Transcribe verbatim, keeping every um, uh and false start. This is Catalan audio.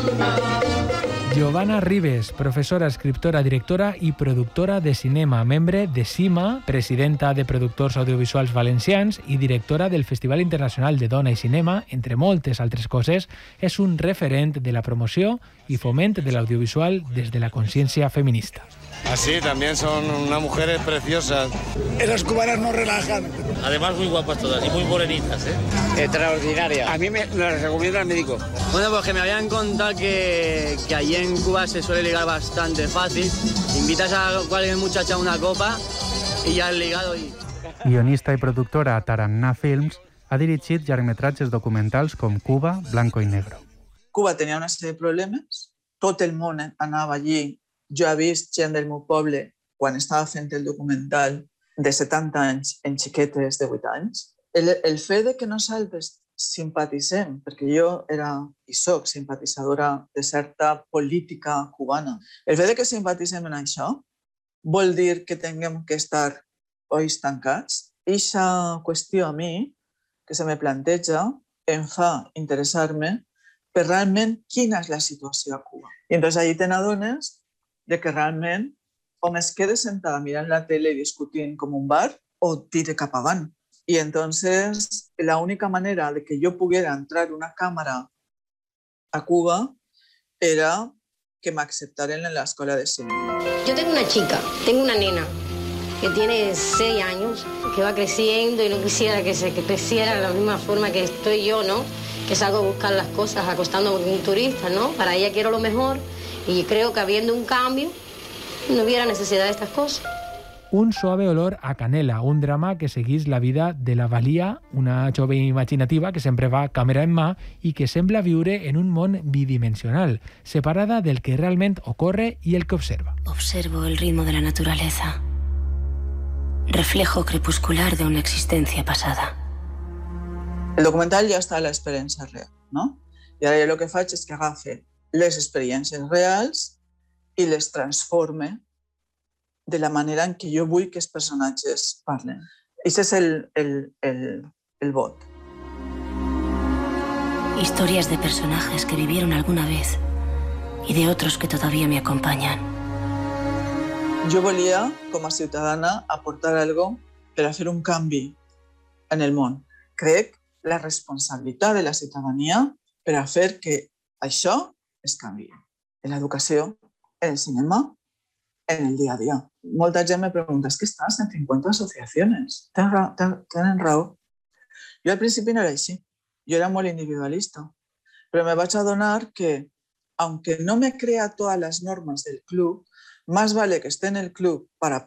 Giovanna Ribes, professora, escriptora, directora i productora de cinema, membre de CIMA, presidenta de Productors Audiovisuals Valencians i directora del Festival Internacional de Dona i Cinema, entre moltes altres coses, és un referent de la promoció i foment de l'audiovisual des de la consciència feminista. Así, también son unas mujeres preciosas. Las cubanas no relajan. Además, muy guapas todas y muy morenitas, ¿eh? Extraordinaria. A mí me las recomienda el médico. Bueno, pues que me habían contado que, que allí en Cuba se suele ligar bastante fácil. Invitas a cualquier muchacha a una copa y ya has ligado. Y... Guionista i productora Taranná Films ha dirigit llargmetratges documentals com Cuba, Blanco i Negro. Cuba tenia una sèrie de problemes, tot el món anava allí. Jo he vist gent del meu poble, quan estava fent el documental, de setanta anys en xiquetes de vuit anys. El, el fet de que nosaltres simpatitzem, perquè jo era i soc simpatitzadora de certa política cubana, el fet de que simpatitzem en això vol dir que tinguem que estar ulls tancats. Eixa qüestió a mi, que se me planteja, em fa interessar-me per realment quina és la situació a Cuba. I entonces allí te n'adones de que realment o es quede sentada mirant la tele i discutint com un bar o tire cap avant. I entonces la única manera de que yo pudiera entrar una cámara a Cuba era que me aceptaran en la escuela de cine. Yo tengo una chica, tengo una nena que tiene seis años, que va creciendo y no quisiera que se que creciera de la misma forma que estoy yo, ¿no? Que salgo a buscar las cosas acostándome como un turista, ¿no? Para ella quiero lo mejor. Y creo que habiendo un cambio no hubiera necesidad de estas cosas. Un suave olor a canela, un drama que seguís la vida de la Valia, una jove imaginativa que sempre va càmera en mà i que sembla viure en un món bidimensional, separada del que realment ocorre i el que observa. Observo el ritmo de la naturaleza, reflejo crepuscular de una existencia pasada. El documental ja està a l'experiència real, no? I ara jo el que faig és que agafe les experiències reals i les transforme de la manera en què jo vull que els personatges parlen. Ese és el, el, el, el vot. Historias de personajes que vivieron alguna vez y de otros que todavía me acompañan. Jo volia, com a ciutadana, aportar algo per a fer un canvi en el món. Crec la responsabilitat de la ciutadania per a fer que això es canvia. En l'educació, en el cinema, en el día a día. Molta gent me pregunta, es que estàs en cincuenta asociaciones. Tenen raó. Jo al principi no era així. Jo era molt individualista. Però me vaig adonar que, aunque no me crea todas las normas del club, más vale que esté en el club para